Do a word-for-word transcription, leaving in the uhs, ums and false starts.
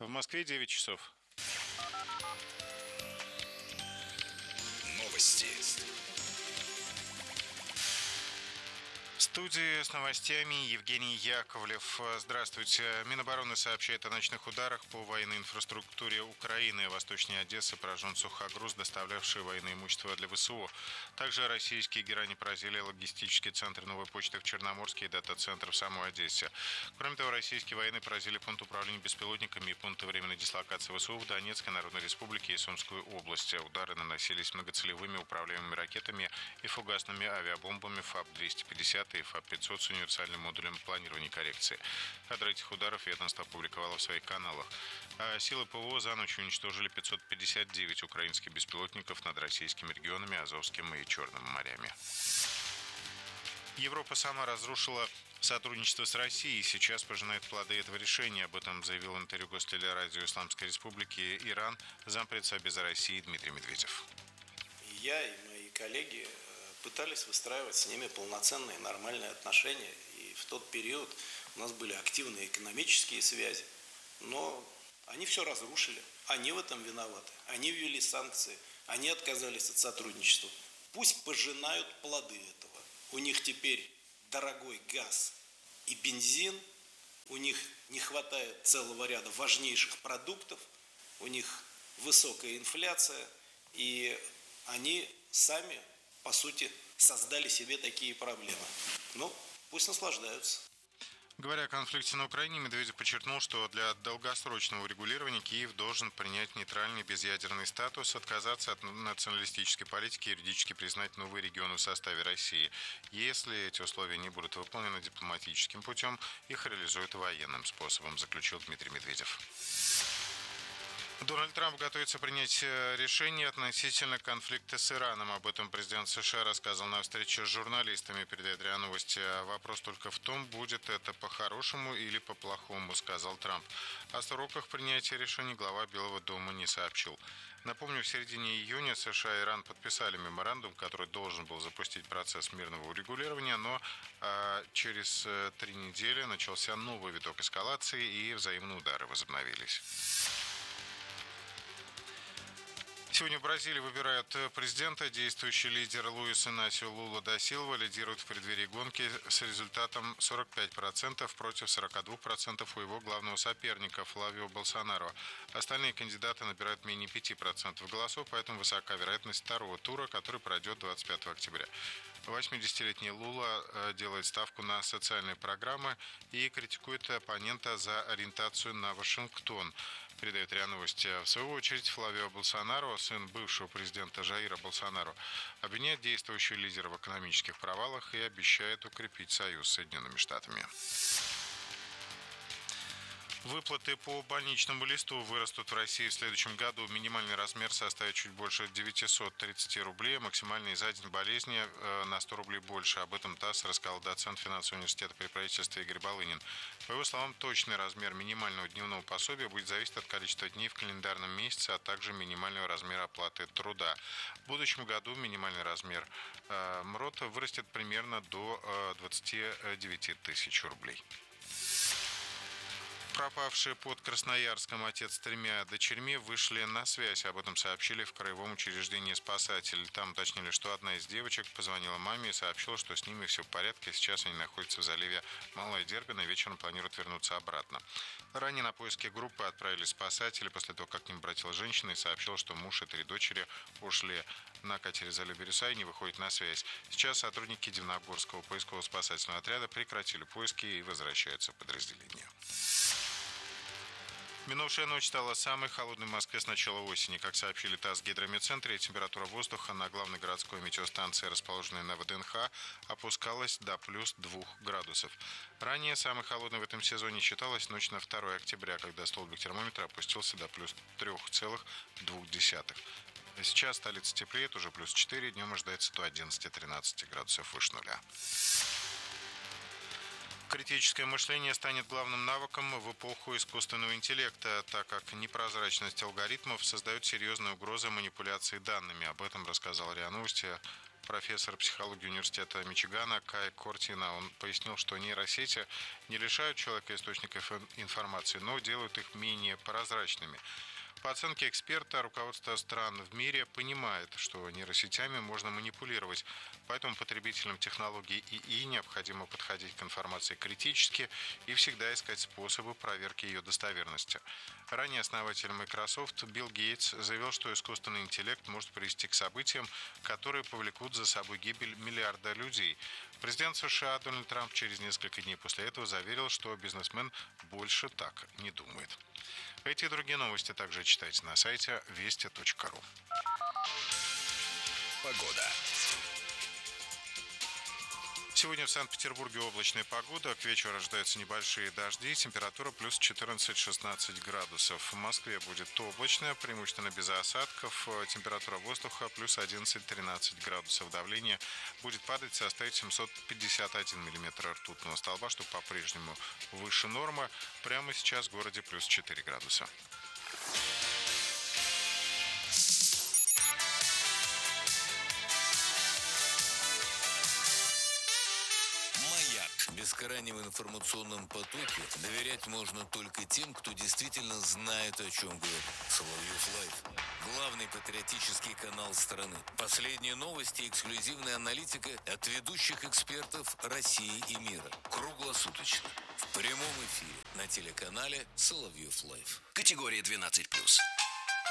В Москве девять часов. Новости. В студии с новостями Евгений Яковлев. Здравствуйте. Минобороны сообщает о ночных ударах по военной инфраструктуре Украины. Восточнее Одессы поражен сухогруз, доставлявший военное имущество для ВСУ. Также российские герани поразили логистический центр новой почты в Черноморске и дата-центр в самой Одессе. Кроме того, российские военные поразили пункт управления беспилотниками и пункты временной дислокации ВСУ в Донецкой Народной Республике и Сумской области. Удары наносились многоцелевыми управляемыми ракетами и фугасными авиабомбами ФАБ двести пятьдесят и ФАБ пятьсот с универсальным модулем планирования и коррекции. Кадры этих ударов ведомство опубликовало в своих каналах. А силы ПВО за ночь уничтожили пятьсот пятьдесят девять украинских беспилотников над российскими регионами Азовским и Черным морями. Европа сама разрушила сотрудничество с Россией и сейчас пожинает плоды этого решения. Об этом заявил в интервью Гостелерадио Исламской Республики Иран зампред Совбеза России Дмитрий Медведев. Я и мои коллеги пытались выстраивать с ними полноценные нормальные отношения. И в тот период у нас были активные экономические связи. Но они все разрушили. Они в этом виноваты. Они ввели санкции. Они отказались от сотрудничества. Пусть пожинают плоды этого. У них теперь дорогой газ и бензин. У них не хватает целого ряда важнейших продуктов. У них высокая инфляция. И они сами, по сути, создали себе такие проблемы. Ну, пусть наслаждаются. Говоря о конфликте на Украине, Медведев подчеркнул, что для долгосрочного урегулирования Киев должен принять нейтральный безъядерный статус, отказаться от националистической политики и юридически признать новые регионы в составе России. Если эти условия не будут выполнены дипломатическим путем, их реализуют военным способом, заключил Дмитрий Медведев. Дональд Трамп готовится принять решение относительно конфликта с Ираном. Об этом президент США рассказал на встрече с журналистами, передает РИА Новости. Вопрос только в том, будет это по-хорошему или по-плохому, сказал Трамп. О сроках принятия решений глава Белого дома не сообщил. Напомню, в середине июня США и Иран подписали меморандум, который должен был запустить процесс мирного урегулирования, но а, через три недели начался новый виток эскалации и взаимные удары возобновились. Сегодня в Бразилии выбирают президента. Действующий лидер Луис Инасио Лула да Силва лидирует в преддверии гонки с результатом сорок пять процентов против сорок два процента у его главного соперника Флавио Болсонаро. Остальные кандидаты набирают менее пяти процентов голосов, поэтому высока вероятность второго тура, который пройдет двадцать пятого октября. восьмидесятилетний Лула делает ставку на социальные программы и критикует оппонента за ориентацию на Вашингтон, передает РИА Новости. В свою очередь, Флавио Болсонаро, сын бывшего президента Жаира Болсонаро, обвиняет действующего лидера в экономических провалах и обещает укрепить союз с Соединенными Штатами. Выплаты по больничному листу вырастут в России в следующем году. Минимальный размер составит чуть больше девятьсот тридцать рублей, максимальный за день болезни на сто рублей больше. Об этом ТАСС рассказал доцент финансового университета при правительстве Игорь Балынин. По его словам, точный размер минимального дневного пособия будет зависеть от количества дней в календарном месяце, а также минимального размера оплаты труда. В будущем году минимальный размер э, МРОТ вырастет примерно до э, двадцати девяти тысяч рублей. Пропавшие под Красноярском отец с тремя дочерьми вышли на связь. Об этом сообщили в краевом учреждении «Спасатель». Там уточнили, что одна из девочек позвонила маме и сообщила, что с ними все в порядке. Сейчас они находятся в заливе Малая Дергана и вечером планируют вернуться обратно. Ранее на поиски группы отправили спасатели после того, как к ним обратилась женщина и сообщила, что муж и три дочери ушли на катере залива Бирюса и не выходят на связь. Сейчас сотрудники Дивногорского поисково-спасательного отряда прекратили поиски и возвращаются в подразделение. Минувшая ночь стала самой холодной в Москве с начала осени. Как сообщили ТАСС в Гидрометцентре, температура воздуха на главной городской метеостанции, расположенной на ВДНХ, опускалась до плюс двух градусов. Ранее самой холодной в этом сезоне считалась ночь на второе октября, когда столбик термометра опустился до плюс трех целых двух десятых. Сейчас столица теплеет, уже плюс четыре, днем ожидается до одиннадцати-тринадцати градусов выше нуля. Критическое мышление станет главным навыком в эпоху искусственного интеллекта, так как непрозрачность алгоритмов создает серьезные угрозы манипуляции данными. Об этом рассказал РИА Новости профессор психологии университета Мичигана Кай Кортина. Он пояснил, что нейросети не лишают человека источников информации, но делают их менее прозрачными. По оценке эксперта, руководство стран в мире понимает, что нейросетями можно манипулировать, поэтому потребителям технологий ИИ необходимо подходить к информации критически и всегда искать способы проверки ее достоверности. Ранее основатель Microsoft Билл Гейтс заявил, что искусственный интеллект может привести к событиям, которые повлекут за собой гибель миллиарда людей. Президент США Дональд Трамп через несколько дней после этого заверил, что бизнесмен больше так не думает. Эти и другие новости также читайте на сайте вести точка ру. Погода. Сегодня в Санкт-Петербурге облачная погода. К вечеру ожидаются небольшие дожди. Температура плюс четырнадцать-шестнадцать градусов. В Москве будет облачно, преимущественно без осадков. Температура воздуха плюс одиннадцать-тринадцать градусов. Давление будет падать, составить семьсот пятьдесят один миллиметр ртутного столба, что по-прежнему выше нормы. Прямо сейчас в городе плюс четыре градуса. В бескрайнем информационном потоке доверять можно только тем, кто действительно знает, о чем говорит. Соловьев Лайв. Главный патриотический канал страны. Последние новости и эксклюзивная аналитика от ведущих экспертов России и мира. Круглосуточно. В прямом эфире на телеканале Соловьев Лайв. Категория двенадцать плюс.